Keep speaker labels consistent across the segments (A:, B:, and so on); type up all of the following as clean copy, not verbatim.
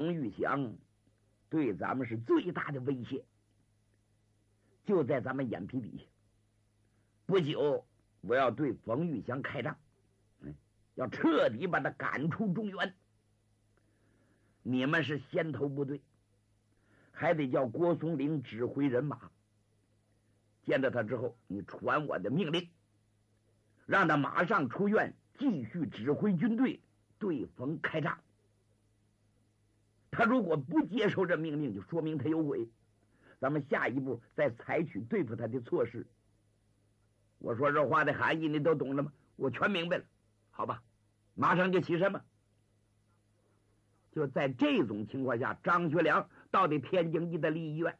A: 冯玉祥对咱们是最大的威胁，就在咱们眼皮底下。不久我要对冯玉祥开仗，要彻底把他赶出中原。你们是先头部队，还得叫郭松龄指挥人马。见到他之后，你传我的命令，让他马上出院，继续指挥军队对冯开仗。他如果不接受这命令，就说明他有鬼。咱们下一步再采取对付他的措施。我说这话的含义你都懂了吗？我全明白了，好吧，马上就起身吧。就在这种情况下，张学良到底天津一的立医院。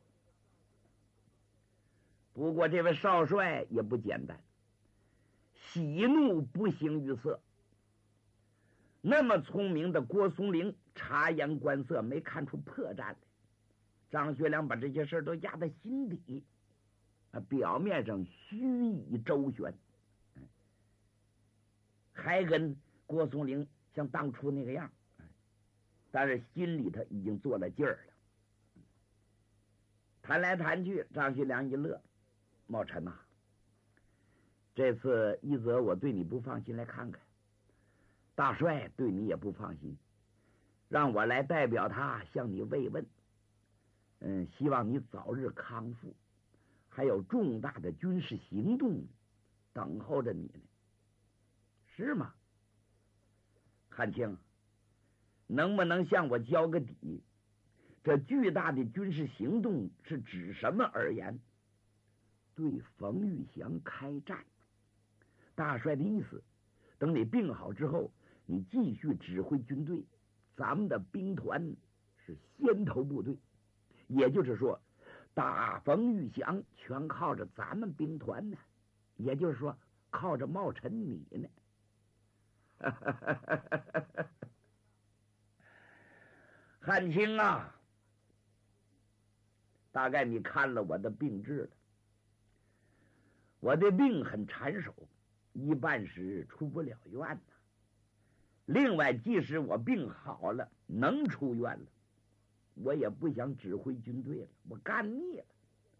A: 不过这位少帅也不简单，喜怒不形于色。那么聪明的郭松龄察言观色，没看出破绽来。张学良把这些事都压在心底，表面上虚以周旋，还跟郭松龄像当初那个样，但是心里他已经做了劲儿了。谈来谈去，张学良一乐：“茂臣呐，这次一则我对你不放心来看看，大帅对你也不放心，让我来代表他向你慰问。希望你早日康复，还有重大的军事行动等候着你呢，是吗？汉卿，能不能向我交个底？这巨大的军事行动是指什么而言？”对冯玉祥开战。大帅的意思，等你病好之后，你继续指挥军队。咱们的兵团是先头部队，也就是说，打冯玉祥全靠着咱们兵团呢，也就是说，靠着茂臣你呢。汉卿啊，大概你看了我的病志了。我的病很缠手，一半时出不了院呢。另外，即使我病好了，能出院了，我也不想指挥军队了，我干腻了。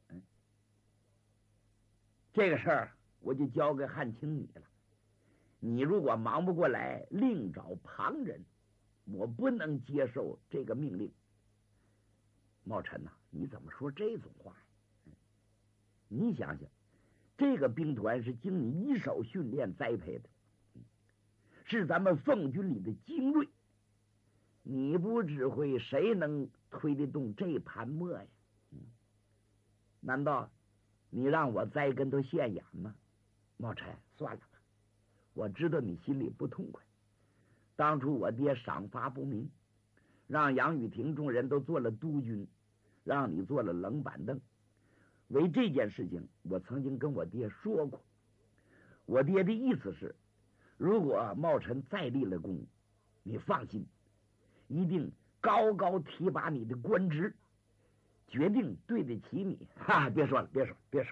A: 这个事儿我就交给汉卿你了。你如果忙不过来，另找旁人，我不能接受这个命令。茂臣呐，你怎么说这种话呀？你想想，这个兵团是经你一手训练栽培的，是咱们奉军里的精锐。你不指挥，谁能推得动这盘磨呀？难道你让我栽跟头现眼吗？茂臣，算了吧，我知道你心里不痛快。当初我爹赏罚不明，让杨雨婷众人都做了督军，让你做了冷板凳。为这件事情，我曾经跟我爹说过，我爹的意思是，如果茂臣再立了功，你放心，一定高高提拔你的官职，决定对得起你。别说了。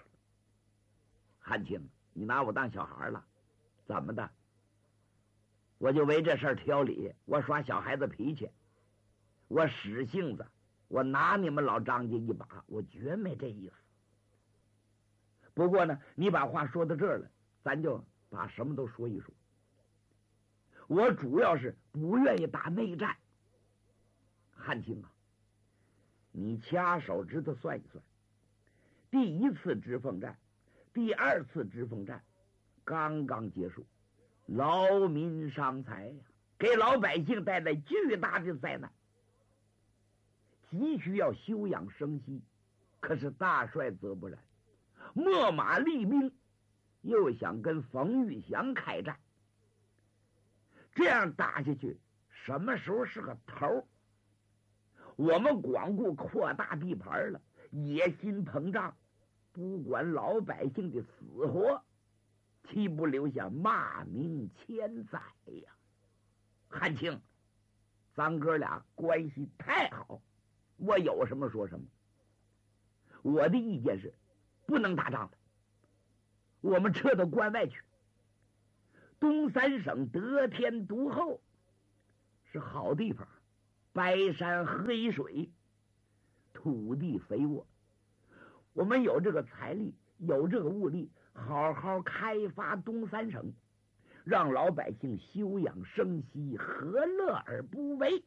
A: 汉卿，你拿我当小孩了？怎么的？我就为这事儿挑理，我耍小孩子脾气，我使性子，我拿你们老张家一把，我绝没这意思。不过呢，你把话说到这儿了，咱就把什么都说一说。我主要是不愿意打内战。汉卿啊，你掐手指头算一算，第一次直奉战，第二次直奉战刚刚结束，劳民伤财呀，给老百姓带来巨大的灾难，急需要休养生息。可是大帅则不然，秣马厉兵，又想跟冯玉祥开战。这样打下去，什么时候是个头？我们光顾扩大地盘了，野心膨胀，不管老百姓的死活，岂不留下骂名千载呀？汉卿，咱哥俩关系太好，我有什么说什么。我的意见是，不能打仗了，我们撤到关外去。东三省得天独厚，是好地方， 白山黑水，土地肥沃，我们有这个财力，有这个物力，好好开发东三省，让老百姓休养生息，何乐而不为？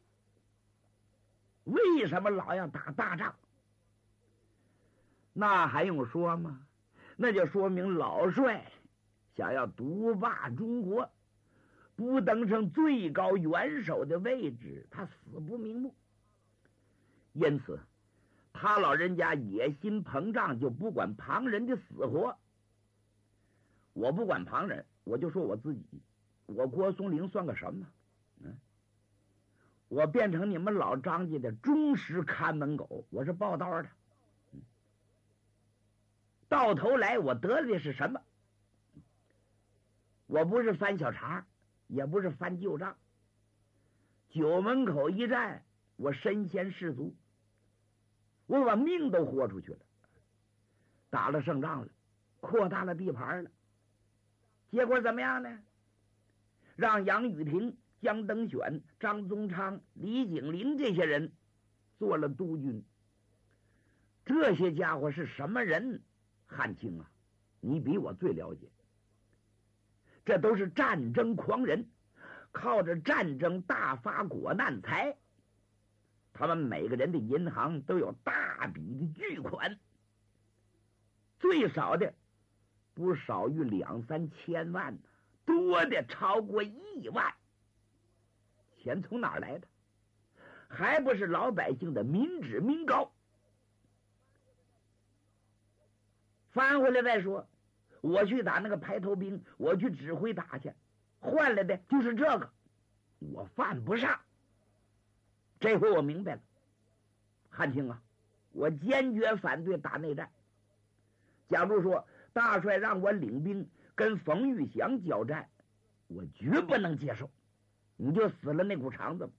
A: 为什么老要打大仗？那还用说吗？那就说明老帅想要独霸中国，不登上最高元首的位置，他死不瞑目。因此他老人家野心膨胀，就不管旁人的死活。我不管旁人，我就说我自己，我郭松龄算个什么？我变成你们老张家的忠实看门狗，我是报道的。到头来我得的是什么？我不是翻小肠，也不是翻旧账。九门口一战，我身先士卒，我把命都豁出去了，打了胜仗了，扩大了地盘了。结果怎么样呢？让杨宇霆、江登选、张宗昌、李景林这些人做了督军。这些家伙是什么人？汉卿啊，你比我最了解。这都是战争狂人，靠着战争大发国难财。他们每个人的银行都有大笔的巨款，最少的不少于2、3千万，多的超过1亿万。钱从哪儿来的？还不是老百姓的民脂民膏。翻回来再说，我去打那个排头兵，我去指挥打去，换来的就是这个，我犯不上。这回我明白了，汉卿啊，我坚决反对打内战。假如说大帅让我领兵跟冯玉祥交战，我绝不能接受，你就死了那股肠子。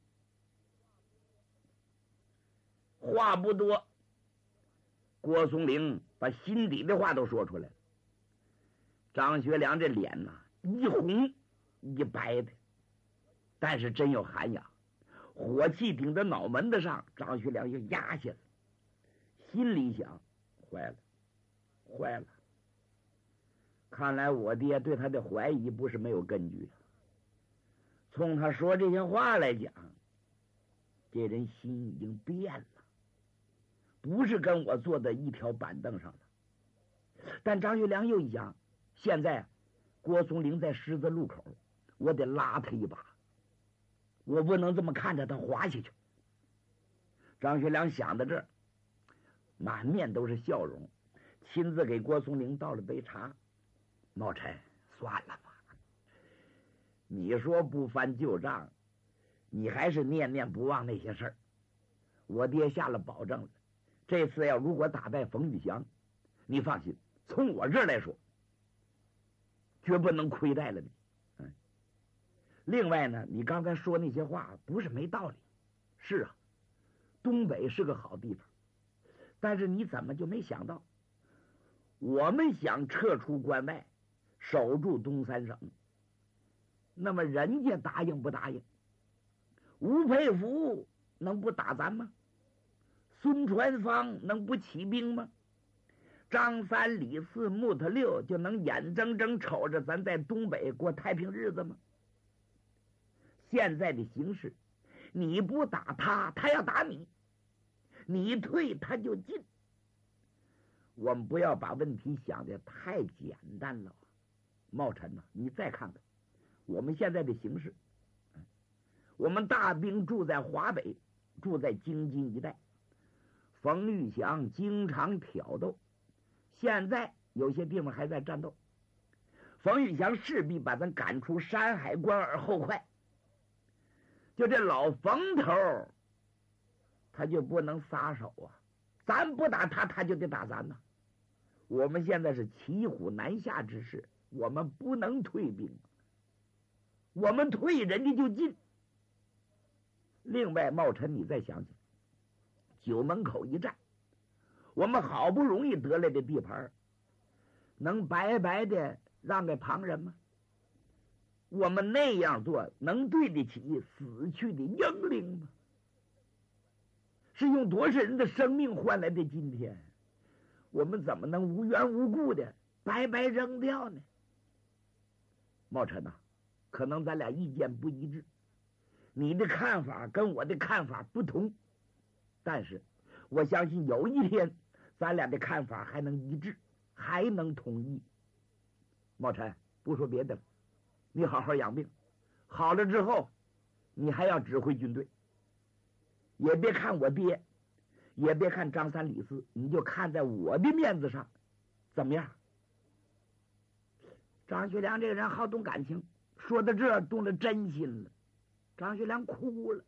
A: 话不多，郭松龄把心底的话都说出来了。张学良这脸呐，一红一白的，但是真有涵养，火气顶在脑门子上，张学良就压下了。心里想，坏了坏了，看来我爹对他的怀疑不是没有根据。从他说这些话来讲，这人心已经变了，不是跟我坐在一条板凳上的。但张学良又一想，现在郭松龄在十字路口，我得拉他一把，我不能这么看着他滑下去。张学良想到这儿，满面都是笑容，亲自给郭松龄倒了杯茶。茂臣，算了吧，你说不翻旧账，你还是念念不忘那些事儿。我爹下了保证了，这次如果打败冯玉祥，你放心，从我这儿来说，绝不能亏待了你。另外呢，你刚才说那些话不是没道理。是啊，东北是个好地方，但是你怎么就没想到，我们想撤出关外，守住东三省，那么人家答应不答应？吴佩孚能不打咱吗？孙传芳能不起兵吗？张三、李四、木头六就能眼睁睁瞅着咱在东北过太平日子吗？现在的形势，你不打他，他要打你，你退他就进。我们不要把问题想得太简单了。茂臣呐，你再看看我们现在的形势，我们大兵住在华北，住在京津一带，冯玉祥经常挑逗，现在有些地方还在战斗，冯玉祥势必把咱赶出山海关而后快。就这老冯头，他就不能撒手啊，咱不打他，他就得打咱呐。我们现在是骑虎难下之势，我们不能退兵，我们退人家就进。另外，茂臣你再想想，九门口一战，我们好不容易得来的地盘，能白白的让给旁人吗？我们那样做能对得起死去的英灵吗？ 是用多少人的生命换来的今天，我们怎么能无缘无故的白白扔掉呢？茂臣呐，可能咱俩意见不一致，你的看法跟我的看法不同，但是我相信有一天咱俩的看法还能一致，还能统一。茂臣，不说别的了，你好好养病，好了之后你还要指挥军队，也别看我爹，也别看张三李四，你就看在我的面子上，怎么样？张学良这个人好动感情，说到这儿动了真心了。张学良哭了，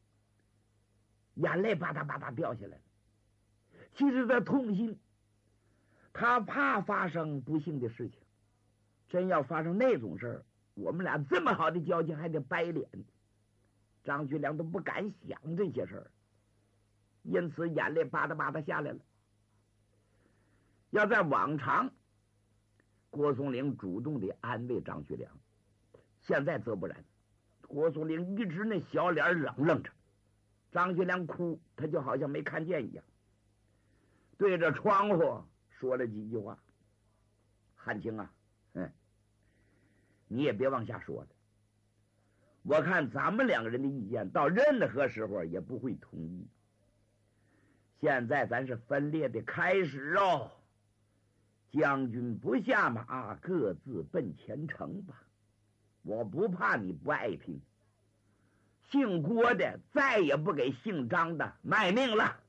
A: 眼泪吧嗒吧嗒掉下来了。其实他痛心，他怕发生不幸的事情。真要发生那种事儿，我们俩这么好的交情还得掰脸。张学良都不敢想这些事儿，因此眼泪吧嗒吧嗒下来了。要在往常，郭松龄主动的安慰张学良，现在则不然。郭松龄一直那小脸冷愣着，张学良哭，他就好像没看见一样，对着窗户说了几句话：“汉卿啊，你也别往下说了。我看咱们两个人的意见到任何时候也不会统一。现在咱是分裂的开始哦，将军不下马，各自奔前程吧。我不怕你不爱拼，姓郭的再也不给姓张的卖命了。”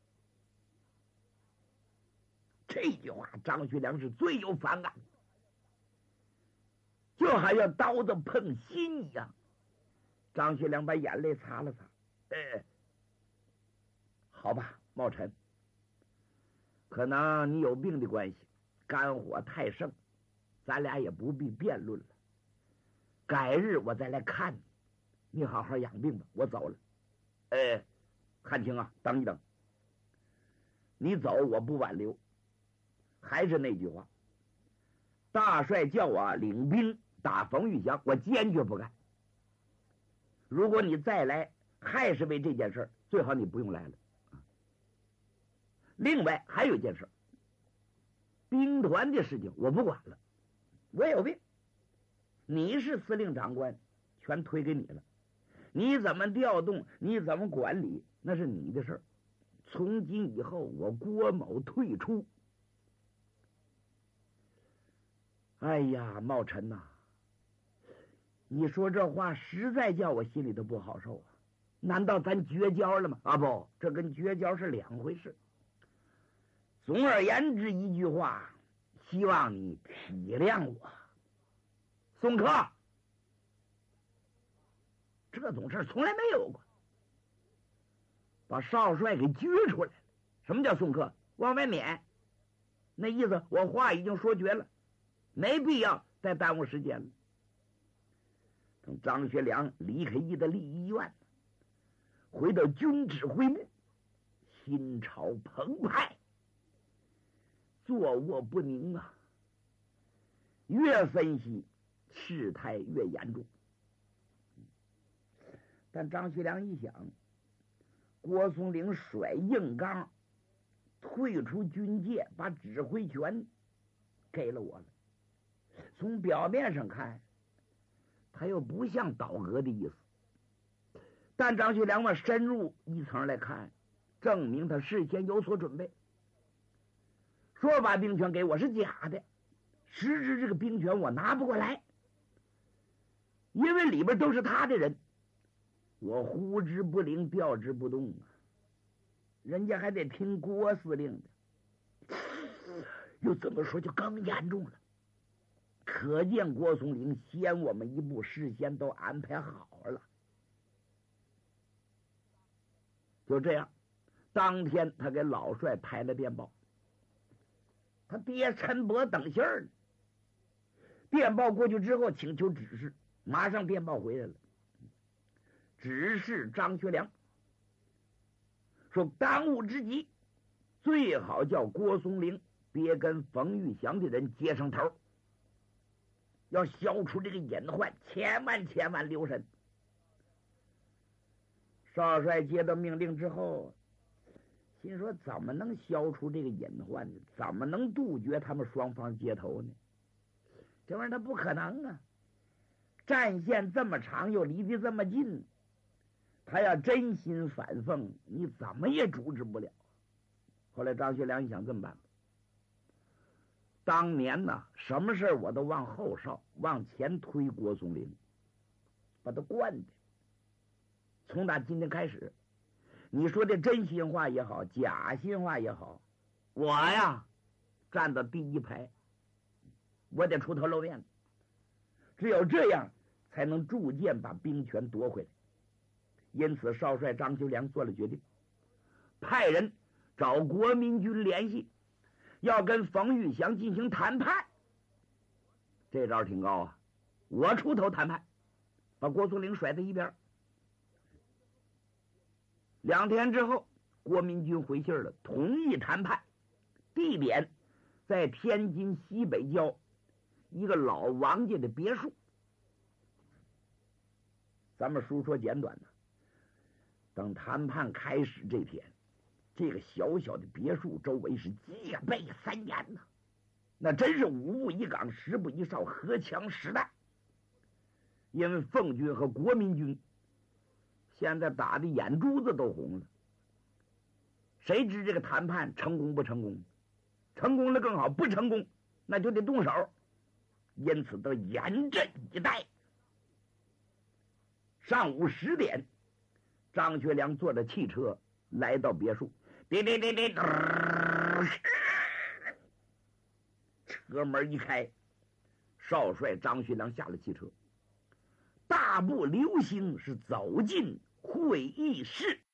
A: 这句话张学良是最有反感，就好像刀子碰心一样。张学良把眼泪擦了擦，好吧，茂臣，可能你有病的关系，肝火太盛，咱俩也不必辩论了。改日我再来看你，你好好养病吧，我走了。汉卿啊，等一等，你走我不挽留。还是那句话，大帅叫我领兵打冯玉祥，我坚决不干。如果你再来还是为这件事，最好你不用来了。另外还有一件事，兵团的事情我不管了，我有病，你是司令长官，全推给你了，你怎么调动，你怎么管理，那是你的事儿。从今以后我郭某退出。哎呀，茂臣呐，你说这话实在叫我心里头不好受啊！难道咱绝交了吗？啊不，这跟绝交是两回事。总而言之一句话，希望你体谅我。送客，这种事从来没有过，把少帅给撅出来了。什么叫送客？往外撵，那意思我话已经说绝了，没必要再耽误时间了。等张学良离开意大利医院，回到军指挥部，心潮澎湃，坐卧不宁啊。越分析事态越严重。但张学良一想，郭松龄甩硬刚，退出军界，把指挥权给了我了。从表面上看，他又不像倒戈的意思，但张学良嘛，深入一层来看，证明他事先有所准备。说把兵权给我是假的，实质这个兵权我拿不过来，因为里边都是他的人，我呼之不灵，调之不动啊，人家还得听郭司令的。又这么说就更严重了，可见郭松龄先我们一步，事先都安排好了。就这样，当天他给老帅拍了电报，他爹陈伯等信儿呢。电报过去之后，请求指示，马上电报回来了，指示张学良说，当务之急最好叫郭松龄别跟冯玉祥的人接上头，要消除这个隐患，千万留神。少帅接到命令之后， 心说怎么能消除这个隐患呢？怎么能杜绝他们双方接头呢？这玩意儿他不可能啊！战线这么长，又离得这么近，他要真心反奉，你怎么也阻止不了。后来张学良一想，这么办吧？当年呢，什么事我都往后稍，往前推郭松龄，把他惯的。从打今天开始，你说这真心话也好，假心话也好，我呀站到第一排，我得出头露面，只有这样才能逐渐把兵权夺回来。因此少帅张学良做了决定，派人找国民军联系，要跟冯玉祥进行谈判。这招挺高啊，我出头谈判，把郭松龄甩在一边。2天之后，国民军回信了，同意谈判，地点在天津西北郊一个老王家的别墅。咱们书说简短呢，等谈判开始这天，这个小小的别墅周围是戒备森严呐，那真是5步1岗10步1哨，荷枪实弹。因为奉军和国民军现在打的眼珠子都红了，谁知这个谈判成功不成功？成功了更好，不成功那就得动手，因此都严阵以待。上午10点，张学良坐着汽车来到别墅，车门一开，少帅张学良下了汽车，大步流星是走进会议室。